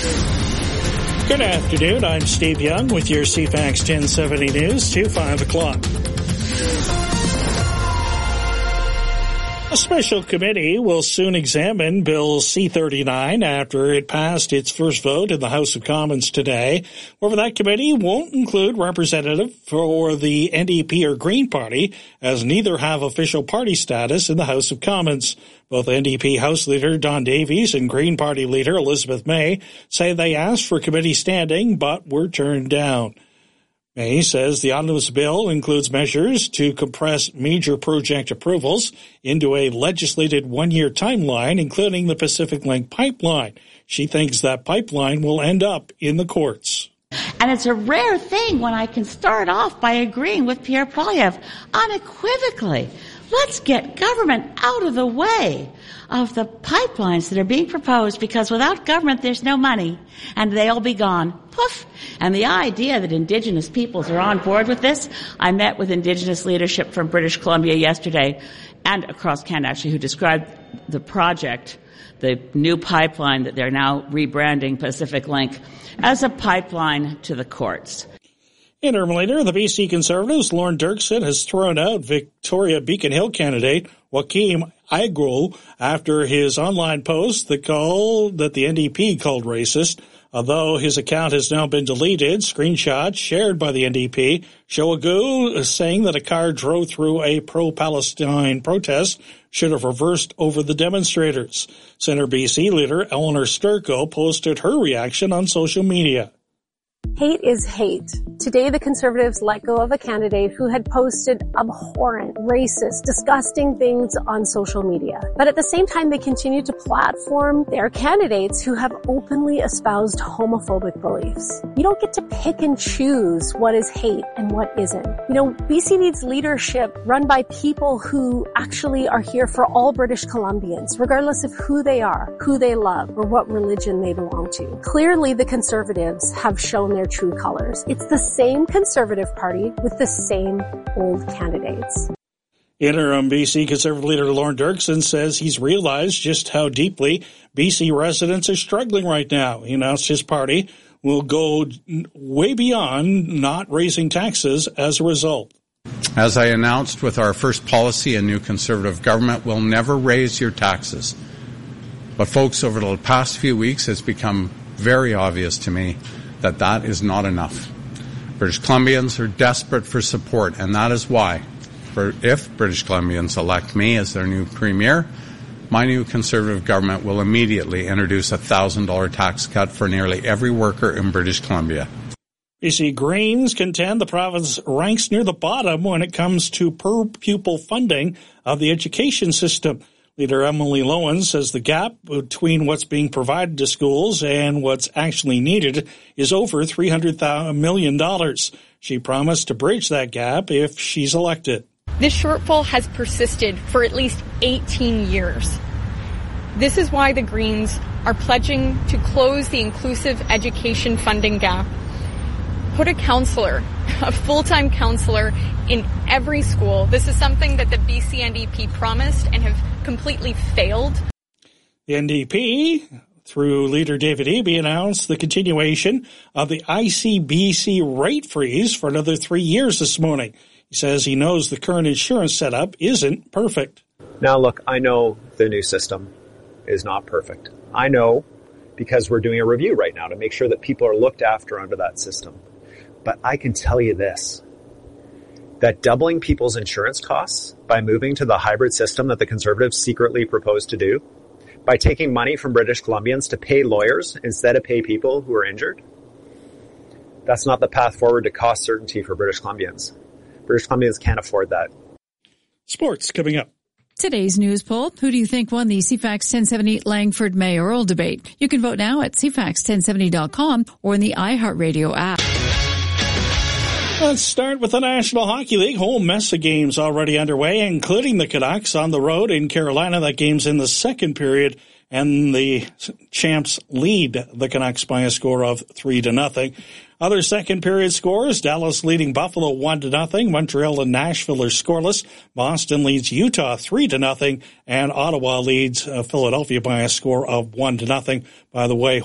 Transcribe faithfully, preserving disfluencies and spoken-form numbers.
Good afternoon. I'm Steve Young with your C FAX ten seventy News to five o'clock. A special committee will soon examine Bill C thirty-nine after it passed its first vote in the House of Commons today. However, that committee won't include representative for the N D P or Green Party, as neither have official party status in the House of Commons. Both N D P House Leader Don Davies and Green Party Leader Elizabeth May say they asked for committee standing but were turned down. May says the omnibus bill includes measures to compress major project approvals into a legislated one-year timeline, including the Pacific Link pipeline. She thinks that pipeline will end up in the courts. And it's a rare thing when I can start off by agreeing with Pierre Poilievre unequivocally. Let's get government out of the way of the pipelines that are being proposed, because without government there's no money and they'll be gone. Poof. And the idea that Indigenous peoples are on board with this, I met with Indigenous leadership from British Columbia yesterday and across Canada actually, who described the project, the new pipeline that they're now rebranding Pacific Link, as a pipeline to the courts. Interim leader, the B C Conservatives, Lorne Dirksen, has thrown out Victoria Beacon Hill candidate Joaquim Aguilar after his online post that called that the N D P called racist. Although his account has now been deleted, screenshots shared by the N D P show Aguilar saying that a car drove through a pro-Palestine protest should have reversed over the demonstrators. Centre B C leader Eleanor Sturko posted her reaction on social media. Hate is hate. Today, the Conservatives let go of a candidate who had posted abhorrent, racist, disgusting things on social media. But at the same time, they continue to platform their candidates who have openly espoused homophobic beliefs. You don't get to pick and choose what is hate and what isn't. You know, B C needs leadership run by people who actually are here for all British Columbians, regardless of who they are, who they love, or what religion they belong to. Clearly, the Conservatives have shown their true colors. It's the same Conservative Party with the same old candidates. Interim B C Conservative leader Lorne Dirksen says he's realized just how deeply B C residents are struggling right now. He announced his party will go way beyond not raising taxes as a result. As I announced with our first policy, a new Conservative government will never raise your taxes. But folks, over the past few weeks, it's become very obvious to me that that is not enough. British Columbians are desperate for support, and that is why, for if British Columbians elect me as their new premier, my new Conservative government will immediately introduce a one thousand dollars tax cut for nearly every worker in British Columbia. B C Greens contend the province ranks near the bottom when it comes to per-pupil funding of the education system. Leader Emily Lowen says the gap between what's being provided to schools and what's actually needed is over three hundred million dollars. She promised to bridge that gap if she's elected. This shortfall has persisted for at least eighteen years. This is why the Greens are pledging to close the inclusive education funding gap, put a counselor, a full-time counselor in every school. This is something that the B C N D P promised and have completely failed. The N D P, through leader David Eby, announced the continuation of the I C B C rate freeze for another three years this morning. He says he knows the current insurance setup isn't perfect. Now, look, I know the new system is not perfect. I know because we're doing a review right now to make sure that people are looked after under that system. But I can tell you this, that doubling people's insurance costs by moving to the hybrid system that the Conservatives secretly proposed to do, by taking money from British Columbians to pay lawyers instead of pay people who are injured, that's not the path forward to cost certainty for British Columbians. British Columbians can't afford that. Sports coming up. Today's news poll, who do you think won the C FAX ten seventy Langford mayoral debate? You can vote now at C FAX ten seventy dot com or in the iHeartRadio app. Let's start with the National Hockey League. Whole mess of games already underway, including the Canucks on the road in Carolina. That game's in the second period, and the Champs lead the Canucks by a score of three to nothing. Other second period scores: Dallas leading Buffalo one to nothing. Montreal and Nashville are scoreless. Boston leads Utah three to nothing, and Ottawa leads uh, Philadelphia by a score of one to nothing. By the way,